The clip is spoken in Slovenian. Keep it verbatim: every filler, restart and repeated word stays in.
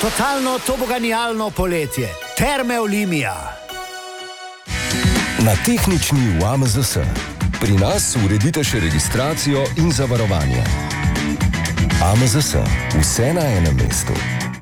Totalno toboganijalno poletje. Terme Olimia. Na tehnični v A M Z S. Pri nas uredite še registracijo in zavarovanje. A M Z S. Vse na enem mestu.